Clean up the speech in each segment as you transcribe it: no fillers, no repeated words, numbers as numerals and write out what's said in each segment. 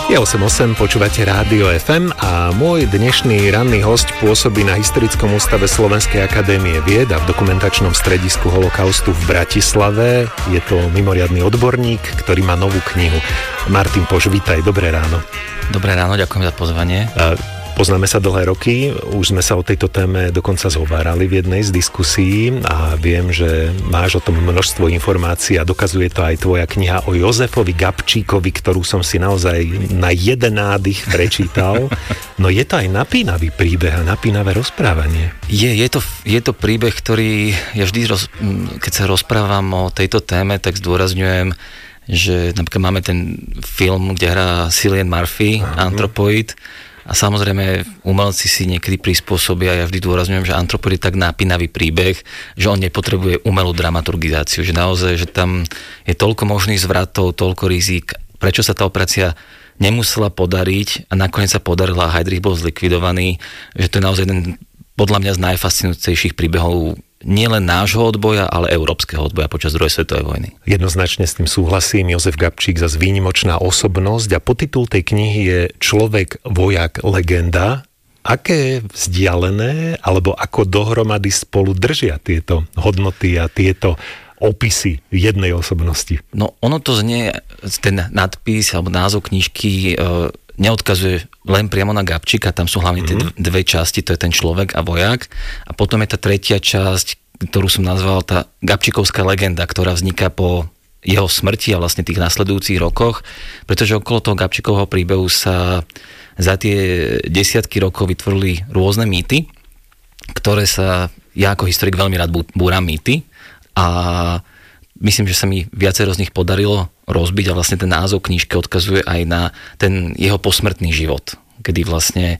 Je 8.8, počúvate Rádio FM a môj dnešný ranný hosť pôsobí na Historickom ústave Slovenskej akadémie vied a v dokumentačnom stredisku holokaustu v Bratislave. Je to mimoriadny odborník, ktorý má novú knihu. Martin Poš, vítaj, dobré ráno. Dobré ráno, ďakujem za pozvanie. Poznáme sa dlhé roky, už sme sa o tejto téme dokonca zhovárali v jednej z diskusí a viem, že máš o tom množstvo informácií a dokazuje to aj tvoja kniha o Jozefovi Gabčíkovi, ktorú som si naozaj na jeden nádych prečítal. No je to aj napínavý príbeh a napínavé rozprávanie. Je to príbeh, ktorý ja vždy, keď sa rozprávam o tejto téme, tak zdôrazňujem, že napríklad máme ten film, kde hrá Cillian Murphy, Antropoid. A samozrejme, umelci si niekedy prispôsobia, ja vždy dôrazňujem, že Antropoid je tak napínavý príbeh, že on nepotrebuje umelú dramaturgizáciu, že naozaj, že tam je toľko možných zvratov, toľko rizík. Prečo sa tá operácia nemusela podariť a nakoniec sa podarila a Heydrich bol zlikvidovaný, že to je naozaj jeden podľa mňa z najfascinujúcejších príbehov nielen nášho odboja, ale európskeho odboja počas druhej svetovej vojny. Jednoznačne s tým súhlasím. Jozef Gabčík zas výnimočná osobnosť a podtitul tej knihy je Človek, vojak, legenda. Aké vzdialené alebo ako dohromady spolu držia tieto hodnoty a tieto opisy jednej osobnosti? No ono to znie, ten nadpis alebo názov knižky neodkazuje len priamo na Gabčíka, tam sú hlavne tie dve časti, to je ten človek a vojak a potom je tá tretia časť, ktorú som nazval tá Gabčíkovská legenda, ktorá vzniká po jeho smrti a vlastne tých nasledujúcich rokoch, pretože okolo toho Gabčíkovho príbehu sa za tie desiatky rokov vytvorili rôzne mýty, ktoré sa, ja ako historik veľmi rád búram mýty a myslím, že sa mi viacero z nich podarilo rozbiť a vlastne ten názov knižky odkazuje aj na ten jeho posmrtný život, kedy vlastne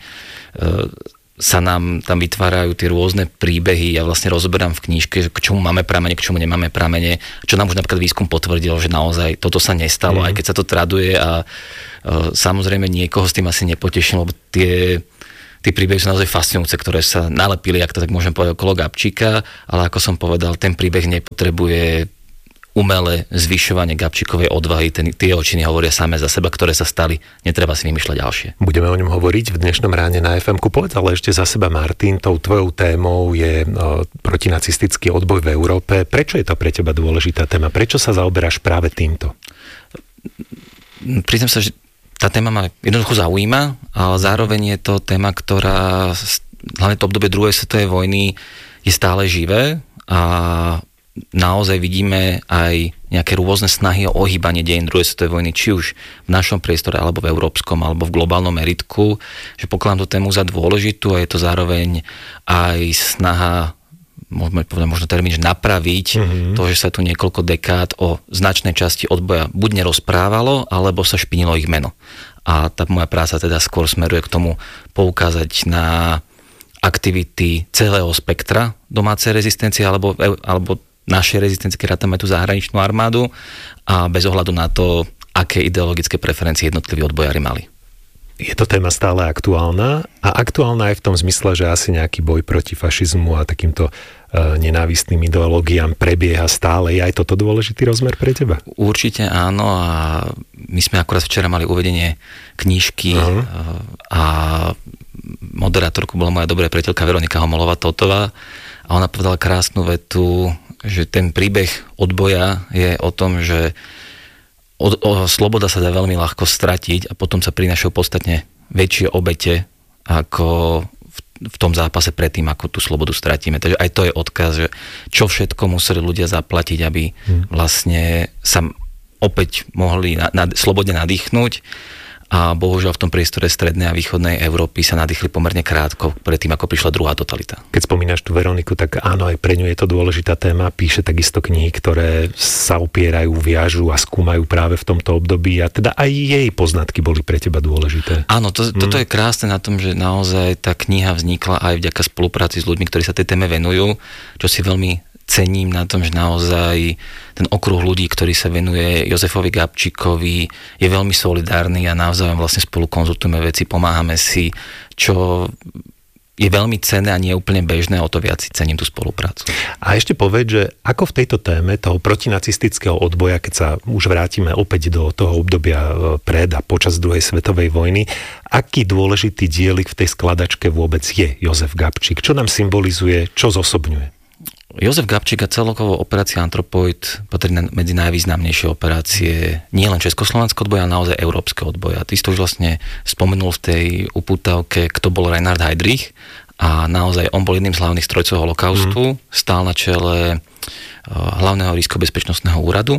sa nám tam vytvárajú tie rôzne príbehy. Ja vlastne rozoberám v knižke, k čomu máme pramene, k čomu nemáme pramene, čo nám už napríklad výskum potvrdil, že naozaj toto sa nestalo, aj keď sa to traduje a samozrejme niekoho s tým asi nepotešilo, lebo tie príbehy sú naozaj fascinujúce, ktoré sa nalepili, ak to tak môžem povedať, okolo Gabčíka, ale ako som povedal, ten príbeh nepotrebuje umelé zvyšovanie Gabčíkovej odvahy, tie očiny hovoria same za seba, ktoré sa stali, netreba si vymýšľať ďalšie. Budeme o ňom hovoriť v dnešnom ráne na FM-ku. Povedz ale ešte za seba, Martin, tou tvojou témou je protinacistický odboj v Európe. Prečo je to pre teba dôležitá téma? Prečo sa zaoberáš práve týmto? Priznám sa, že tá téma ma jednoducho zaujíma, ale zároveň je to téma, ktorá hlavne to obdobie druhej svetovej vojny je stále živé a naozaj vidíme aj nejaké rôzne snahy o ohýbanie dejín druhej svetovej vojny, či už v našom priestore, alebo v európskom, alebo v globálnom meritku, že pokladám tú tému za dôležitú a je to zároveň aj snaha, môžeme povedať možno termín, že napraviť to, že sa tu niekoľko dekád o značnej časti odboja buď nerozprávalo, alebo sa špinilo ich meno. A tá moja práca teda skôr smeruje k tomu poukázať na aktivity celého spektra domácej rezistencie, alebo našej rezistencie, keď rátame tú zahraničnú armádu a bez ohľadu na to, aké ideologické preferencie jednotliví odbojári mali. Je to téma stále aktuálna a aktuálna aj v tom zmysle, že asi nejaký boj proti fašizmu a takýmto nenávistným ideológiám prebieha stále. Je aj toto dôležitý rozmer pre teba? Určite áno a my sme akurát včera mali uvedenie knižky a moderátorkou bola moja dobrá priateľka Veronika Homolová-Totová a ona povedala krásnu vetu, že ten príbeh odboja je o tom, že sloboda sa dá veľmi ľahko stratiť a potom sa prinášajú podstatne väčšie obete ako v tom zápase predtým, ako tú slobodu stratíme. Takže aj to je odkaz, že čo všetko museli ľudia zaplatiť, aby vlastne sa opäť mohli slobodne nadýchnúť. A bohužiaľ v tom priestore strednej a východnej Európy sa nadýchli pomerne krátko predtým, ako prišla druhá totalita. Keď spomínaš tú Veroniku, tak áno, aj pre ňu je to dôležitá téma. Píše takisto knihy, ktoré sa opierajú, viažu a skúmajú práve v tomto období a teda aj jej poznatky boli pre teba dôležité. Áno, toto je krásne na tom, že naozaj tá kniha vznikla aj vďaka spolupráci s ľuďmi, ktorí sa tej téme venujú, čo si veľmi cením na tom, že naozaj ten okruh ľudí, ktorý sa venuje Jozefovi Gabčíkovi, je veľmi solidárny a navzájom vlastne spolu konzultujeme veci, pomáhame si, čo je veľmi cenné a nie je úplne bežné, o to viac si cením tú spoluprácu. A ešte povedz, že ako v tejto téme toho protinacistického odboja, keď sa už vrátime opäť do toho obdobia pred a počas druhej svetovej vojny, aký dôležitý dielik v tej skladačke vôbec je Jozef Gabčík? Čo nám symbolizuje, čo zosobňuje? Jozef Gabčík a celkovo operácia Anthropoid patrí medzi najvýznamnejšie operácie nielen československého odboja, ale naozaj európskeho odboja. Ty si to už vlastne spomenul v tej upútavke, kto bol Reinhard Heydrich, a naozaj on bol jedným z hlavných strojcov holokaustu, stál na čele hlavného ríšsko-bezpečnostného úradu,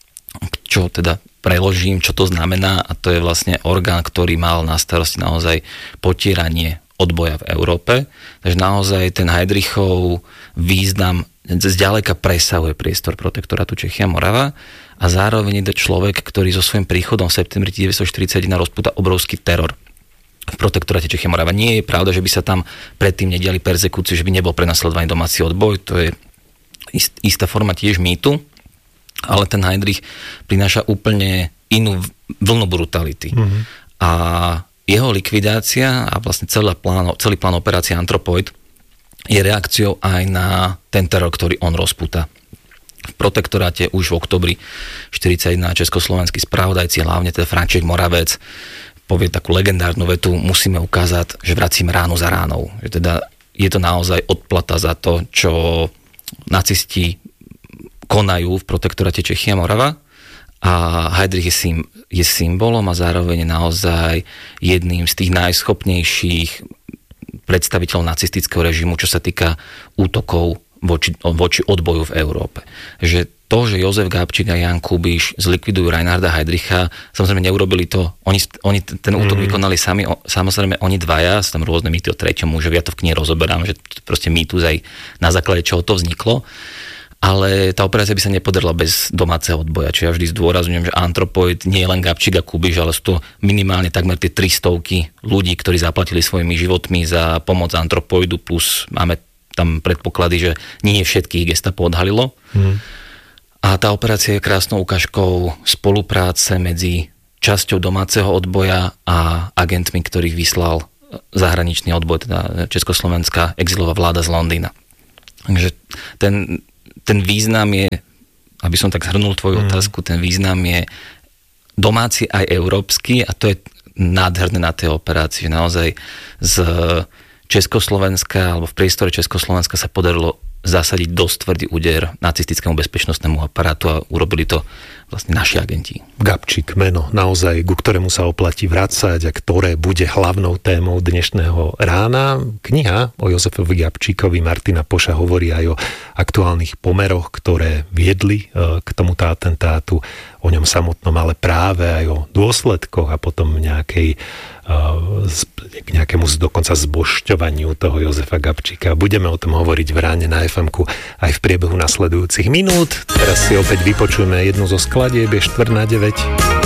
čo teda preložím, čo to znamená, a to je vlastne orgán, ktorý mal na starosti naozaj potieranie odboja v Európe. Takže naozaj ten Heydrichov význam zďaleka presahuje priestor protektorátu Čechy a Morava a zároveň je to človek, ktorý so svojím príchodom v septembri 1941 rozpúta obrovský teror v protektoráte Čechy a Morava. Nie je pravda, že by sa tam predtým nediali perzekúcie, že by nebol prenasledovaný domáci odboj, to je istá forma tiež mýtu, ale ten Heydrich prináša úplne inú vlnu brutality. A jeho likvidácia a vlastne celý plán operácie Anthropoid je reakciou aj na ten teror, ktorý on rozpúta. V protektoráte už v oktobri 1941 československí spravodajci, hlavne teda František Moravec, povie takú legendárnu vetu: musíme ukázať, že vracíme ránu za ránou. Že teda je to naozaj odplata za to, čo nacisti konajú v protektoráte Čechy a Morava. A Heydrich je symbolom a zároveň naozaj jedným z tých najschopnejších predstaviteľov nacistického režimu, čo sa týka útokov voči odboju v Európe. Že to, že Jozef Gabčík a Jan Kubiš zlikvidujú Reinharda Heydricha, samozrejme neurobili to, oni ten útok vykonali sami, samozrejme oni dvaja, sú tam rôzne mýty o treťom mužovi, ja to v knihe rozoberám, že proste mýtus aj na základe čoho to vzniklo. Ale tá operácia by sa nepodarila bez domáceho odboja. Čiže ja vždy zdôrazňujem, že Anthropoid nie je len Gabčík a Kubiš, ale sú to minimálne takmer tie 300 ľudí, ktorí zaplatili svojimi životmi za pomoc Anthropoidu, plus máme tam predpoklady, že nie všetkých gestapo odhalilo. A tá operácia je krásnou ukážkou spolupráce medzi časťou domáceho odboja a agentmi, ktorých vyslal zahraničný odboj, teda československá exilová vláda z Londýna. Takže ten význam je, aby som tak zhrnul tvoju otázku, ten význam je domáci aj európsky a to je nádherné na tej operácii, že naozaj z Československa alebo v priestore Československa sa podarilo zasadiť dosť tvrdý úder nacistickému bezpečnostnému aparátu a urobili to vlastne naši agenti. Gabčík, meno naozaj, ku ktorému sa oplatí vracať a ktoré bude hlavnou témou dnešného rána. Kniha o Jozefovi Gabčíkovi Martina Poša hovorí aj o aktuálnych pomeroch, ktoré viedli k tomuto atentátu, o ňom samotnom, ale práve aj o dôsledkoch a potom nejakému dokonca zbožťovaniu toho Jozefa Gabčíka. Budeme o tom hovoriť v ráne na FM-ku aj v priebehu nasledujúcich minút. Teraz si opäť vypočujeme jednu zo skladieb, je 8:45.